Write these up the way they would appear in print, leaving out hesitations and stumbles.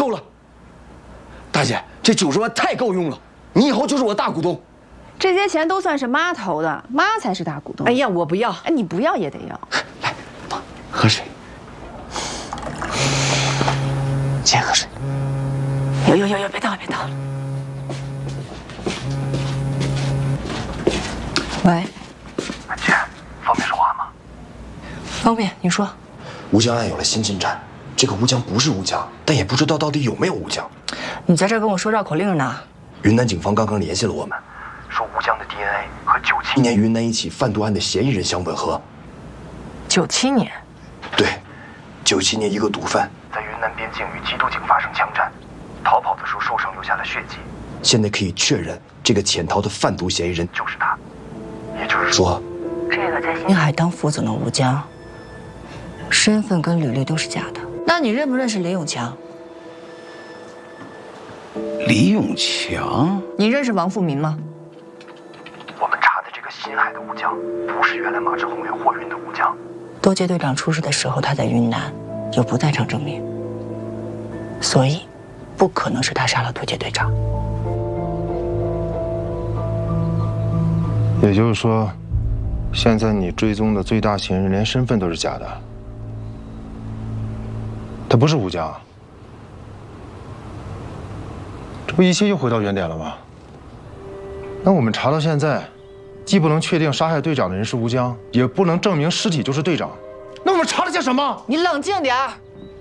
够了，大姐，这90万太够用了，你以后就是我大股东。 这些钱都算是妈投的，妈才是大股东。 哎呀，我不要。 哎，你不要也得要。 来，喝水。先喝水。 有，别倒了，别倒了。喂， 姐，方便说话吗？ 方便，你说。 吴江案有了新进展，这个吴江不是吴江，但也不知道到底有没有吴江。 你在这跟我说绕口令呢？ 云南警方刚刚联系了我们，说吴江的 DNA 和97年云南一起贩毒案的嫌疑人相吻合。 97年？ 对，97年一个毒贩在云南边境与缉毒警发生枪战，逃跑的时候受伤留下了血迹。现在可以确认，这个潜逃的贩毒嫌疑人就是他。也就是说， 这个在新海当副总的吴江，身份跟履历都是假的。那你认不认识李永强？ 李永强？ 你认识王富民吗？ 我们查的这个新海的吴江，不是原来马志宏远货运的吴江。 多杰队长出事的时候，他在云南，有不在场证明，所以不可能是他杀了多杰队长。 也就是说，现在你追踪的最大嫌疑人连身份都是假的，他不是吴江，这不一切又回到原点了吗？那我们查到现在，既不能确定杀害队长的人是吴江，也不能证明尸体就是队长，那我们查了些什么？ 你冷静点儿。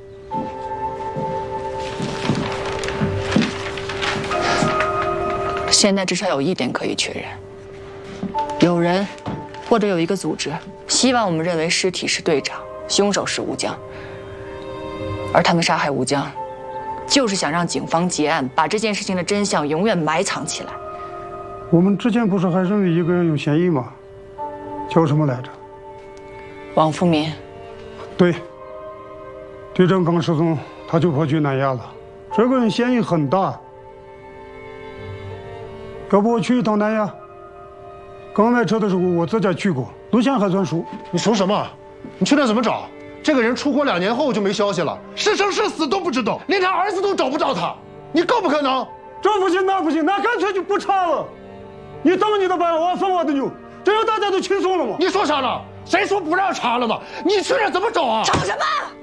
现在至少有一点可以确认。有人，或者有一个组织，希望我们认为尸体是队长，凶手是吴江，而他们杀害吴江，就是想让警方结案，把这件事情的真相永远埋藏起来。 我们之前不是还认为一个人有嫌疑吗？叫什么来着？ 王富民。 对，队长刚失踪，他就跑去南亚了。这个人嫌疑很大，要不我去一趟南亚？刚买车的时候我自驾去过，路线还算熟。 你熟什么？你去那怎么找？这个人出国2年后就没消息了，是生是死都不知道，连他儿子都找不着他，你够不可能？ 这不行那不行，那干脆就不查了。你当你的班，我放我的牛，这样大家都轻松了吗？ 你说啥了？谁说不让查了吗？你去那怎么找啊？ 找什么？